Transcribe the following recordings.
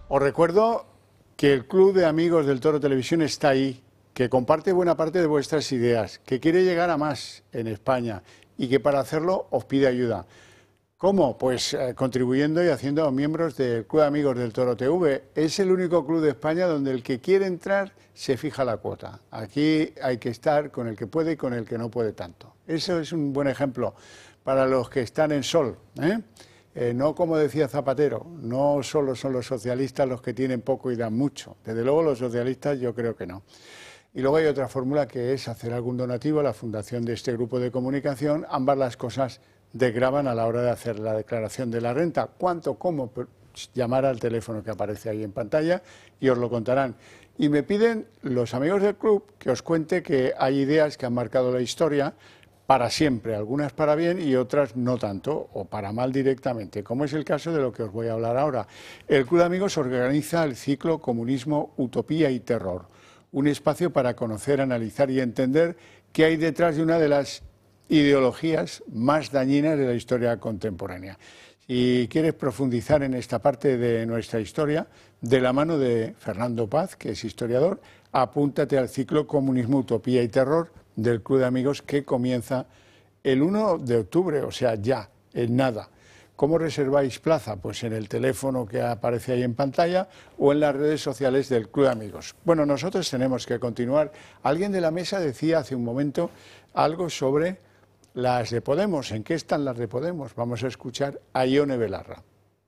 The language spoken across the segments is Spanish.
Os recuerdo que el Club de Amigos del Toro Televisión está ahí, que comparte buena parte de vuestras ideas, que quiere llegar a más en España y que para hacerlo os pide ayuda. ¿Cómo? Pues contribuyendo y haciendo miembros del Club de Amigos del Toro TV. Es el único club de España donde el que quiere entrar se fija la cuota. Aquí hay que estar con el que puede y con el que no puede tanto. Eso es un buen ejemplo para los que están en sol, no como decía Zapatero, no solo son los socialistas los que tienen poco y dan mucho. Desde luego los socialistas yo creo que no. Y luego hay otra fórmula que es hacer algún donativo a la fundación de este grupo de comunicación. Ambas las cosas desgravan a la hora de hacer la declaración de la renta. ¿Cuánto? ¿Cómo? Llamar al teléfono que aparece ahí en pantalla y os lo contarán. Y me piden los amigos del club que os cuente que hay ideas que han marcado la historia para siempre, algunas para bien y otras no tanto, o para mal directamente, como es el caso de lo que os voy a hablar ahora. El Club de Amigos organiza el ciclo Comunismo, Utopía y Terror, un espacio para conocer, analizar y entender qué hay detrás de una de las ideologías más dañinas de la historia contemporánea. Si quieres profundizar en esta parte de nuestra historia, de la mano de Fernando Paz, que es historiador, apúntate al ciclo Comunismo, Utopía y Terror del Club de Amigos que comienza el 1 de octubre, o sea, ya, en nada. ¿Cómo reserváis plaza? Pues en el teléfono que aparece ahí en pantalla o en las redes sociales del Club de Amigos. Bueno, nosotros tenemos que continuar. Alguien de la mesa decía hace un momento algo sobre las de Podemos. ¿En qué están las de Podemos? Vamos a escuchar a Ione Belarra.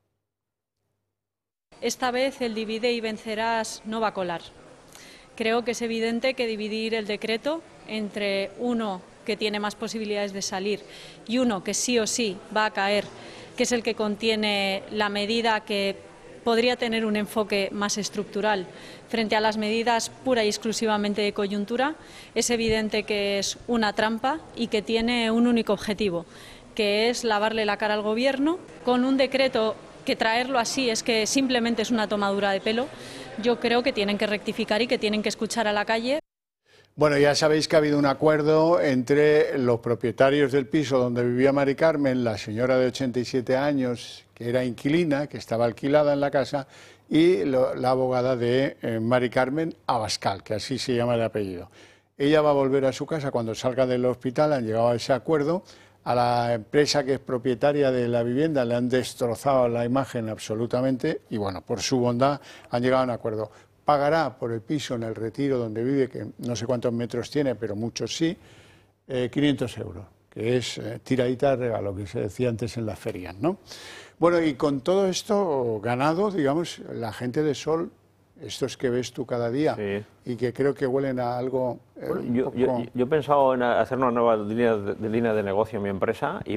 Esta vez el divide y vencerás no va a colar. Creo que es evidente que dividir el decreto entre uno que tiene más posibilidades de salir y uno que sí o sí va a caer, que es el que contiene la medida que podría tener un enfoque más estructural frente a las medidas pura y exclusivamente de coyuntura, es evidente que es una trampa y que tiene un único objetivo, que es lavarle la cara al Gobierno con un decreto que traerlo así es que simplemente es una tomadura de pelo. Yo creo que tienen que rectificar y que tienen que escuchar a la calle. Bueno, ya sabéis que ha habido un acuerdo entre los propietarios del piso donde vivía Mari Carmen, la señora de 87 años, que era inquilina, que estaba alquilada en la casa, y la abogada de Mari Carmen Abascal, que así se llama el apellido. Ella va a volver a su casa cuando salga del hospital, han llegado a ese acuerdo. A la empresa que es propietaria de la vivienda le han destrozado la imagen absolutamente y bueno, por su bondad han llegado a un acuerdo. Pagará por el piso en el Retiro donde vive, que no sé cuántos metros tiene, pero muchos sí, 500 euros, que es tiradita de regalo, que se decía antes en las ferias, ¿no? Bueno, y con todo esto ganado, digamos, la gente de Sol, estos que ves tú cada día, sí, y que creo que huelen a algo... Bueno, yo he pensado en hacer una nueva línea de negocio en mi empresa y